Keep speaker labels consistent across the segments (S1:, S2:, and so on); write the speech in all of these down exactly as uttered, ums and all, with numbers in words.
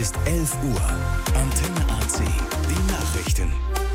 S1: Ist elf Uhr. Antenne A C. Die Nachrichten.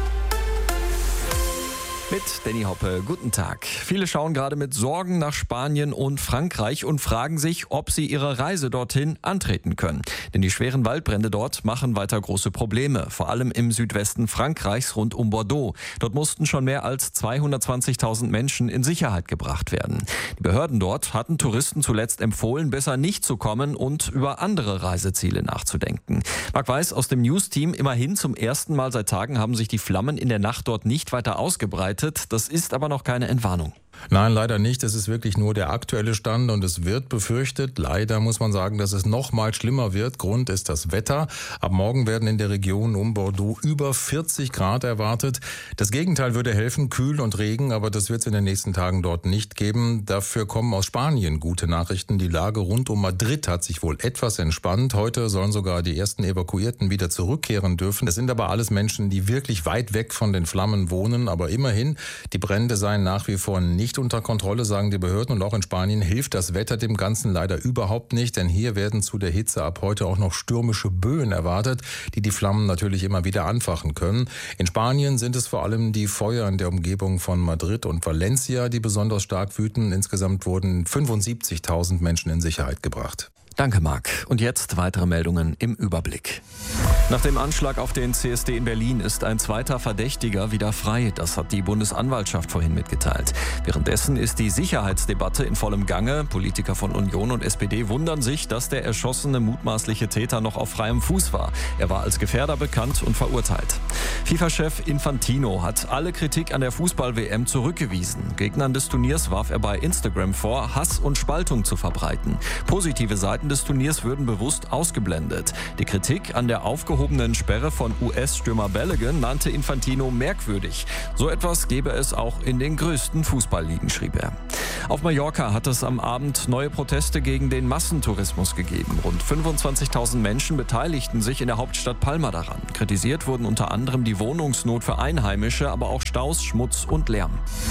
S2: Mit Danny Hoppe, guten Tag. Viele schauen gerade mit Sorgen nach Spanien und Frankreich und fragen sich, ob sie ihre Reise dorthin antreten können. Denn die schweren Waldbrände dort machen weiter große Probleme, vor allem im Südwesten Frankreichs rund um Bordeaux. Dort mussten schon mehr als zweihundertzwanzigtausend Menschen in Sicherheit gebracht werden. Die Behörden dort hatten Touristen zuletzt empfohlen, besser nicht zu kommen und über andere Reiseziele nachzudenken. Marc Weiß aus dem News-Team, immerhin zum ersten Mal seit Tagen haben sich die Flammen in der Nacht dort nicht weiter ausgebreitet. Das ist aber noch keine Entwarnung.
S3: Nein, leider nicht. Es ist wirklich nur der aktuelle Stand und es wird befürchtet, leider muss man sagen, dass es noch mal schlimmer wird. Grund ist das Wetter. Ab morgen werden in der Region um Bordeaux über vierzig Grad erwartet. Das Gegenteil würde helfen, kühl und Regen, aber das wird es in den nächsten Tagen dort nicht geben. Dafür kommen aus Spanien gute Nachrichten. Die Lage rund um Madrid hat sich wohl etwas entspannt. Heute sollen sogar die ersten Evakuierten wieder zurückkehren dürfen. Das sind aber alles Menschen, die wirklich weit weg von den Flammen wohnen. Aber immerhin, die Brände seien nach wie vor nicht Nicht unter Kontrolle, sagen die Behörden, und auch in Spanien hilft das Wetter dem Ganzen leider überhaupt nicht, denn hier werden zu der Hitze ab heute auch noch stürmische Böen erwartet, die die Flammen natürlich immer wieder anfachen können. In Spanien sind es vor allem die Feuer in der Umgebung von Madrid und Valencia, die besonders stark wüten. Insgesamt wurden fünfundsiebzigtausend Menschen in Sicherheit gebracht.
S2: Danke, Marc. Und jetzt weitere Meldungen im Überblick. Nach dem Anschlag auf den C S D in Berlin ist ein zweiter Verdächtiger wieder frei. Das hat die Bundesanwaltschaft vorhin mitgeteilt. Währenddessen ist die Sicherheitsdebatte in vollem Gange. Politiker von Union und S P D wundern sich, dass der erschossene mutmaßliche Täter noch auf freiem Fuß war. Er war als Gefährder bekannt und verurteilt. FIFA-Chef Infantino hat alle Kritik an der Fußball-W M zurückgewiesen. Gegnern des Turniers warf er bei Instagram vor, Hass und Spaltung zu verbreiten. Positive Seiten des Turniers würden bewusst ausgeblendet. Die Kritik an der aufgehobenen Sperre von U S-Stürmer Balogun nannte Infantino merkwürdig. So etwas gäbe es auch in den größten Fußballligen, schrieb er. Auf Mallorca hat es am Abend neue Proteste gegen den Massentourismus gegeben. Rund fünfundzwanzigtausend Menschen beteiligten sich in der Hauptstadt Palma daran. Kritisiert wurden unter anderem die Wohnungsnot für Einheimische, aber auch Staus, Schmutz und Lärm.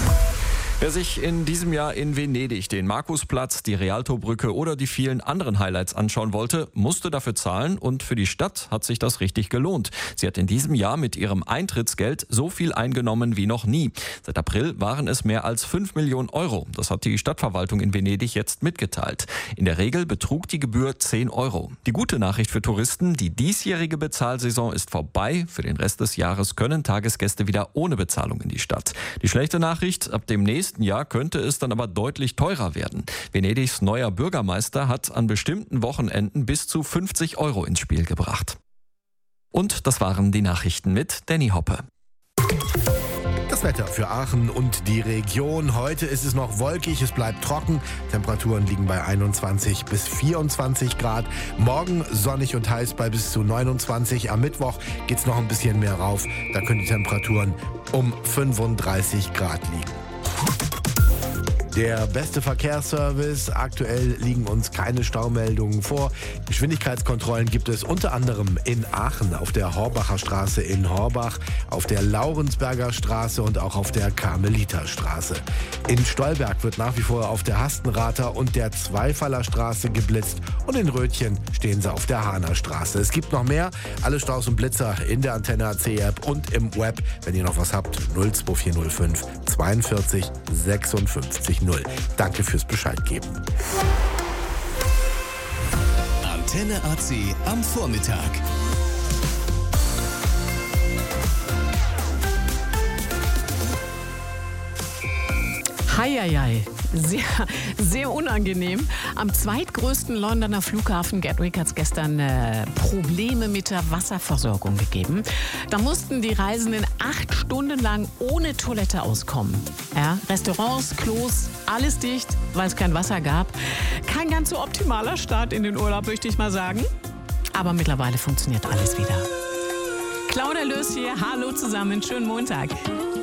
S2: Wer sich in diesem Jahr in Venedig den Markusplatz, die Rialtobrücke oder die vielen anderen Highlights anschauen wollte, musste dafür zahlen, und für die Stadt hat sich das richtig gelohnt. Sie hat in diesem Jahr mit ihrem Eintrittsgeld so viel eingenommen wie noch nie. Seit April waren es mehr als fünf Millionen Euro. Das hat die Stadtverwaltung in Venedig jetzt mitgeteilt. In der Regel betrug die Gebühr zehn Euro. Die gute Nachricht für Touristen: Die diesjährige Bezahlsaison ist vorbei. Für den Rest des Jahres können Tagesgäste wieder ohne Bezahlung in die Stadt. Die schlechte Nachricht: Ab dem nächsten nächsten Jahr könnte es dann aber deutlich teurer werden. Venedigs neuer Bürgermeister hat an bestimmten Wochenenden bis zu fünfzig Euro ins Spiel gebracht. Und das waren die Nachrichten mit Danny Hoppe.
S4: Das Wetter für Aachen und die Region. Heute ist es noch wolkig, es bleibt trocken. Temperaturen liegen bei einundzwanzig bis vierundzwanzig Grad. Morgen sonnig und heiß bei bis zu neunundzwanzig. Am Mittwoch geht es noch ein bisschen mehr rauf. Da können die Temperaturen um fünfunddreißig Grad liegen. Der beste Verkehrsservice. Aktuell liegen uns keine Staumeldungen vor. Geschwindigkeitskontrollen gibt es unter anderem in Aachen, auf der Horbacher Straße in Horbach, auf der Laurensberger Straße und auch auf der Karmeliterstraße. In Stolberg wird nach wie vor auf der Hastenrather und der Zweifaller Straße geblitzt, und in Rötchen stehen sie auf der Hahner Straße. Es gibt noch mehr. Alle Staus und Blitzer in der Antenne A C App und im Web. Wenn ihr noch was habt, null zwei vier null fünf zweiundvierzig sechsundfünfzig null. Danke fürs Bescheid geben.
S1: Antenne A C am Vormittag.
S5: Heieiei, sehr, sehr unangenehm. Am zweitgrößten Londoner Flughafen Gatwick hat es gestern äh, Probleme mit der Wasserversorgung gegeben. Da mussten die Reisenden acht Stunden lang ohne Toilette auskommen. Ja, Restaurants, Klos, alles dicht, weil es kein Wasser gab. Kein ganz so optimaler Start in den Urlaub, möchte ich mal sagen. Aber mittlerweile funktioniert alles wieder. Claudia Löss hier, hallo zusammen, schönen Montag.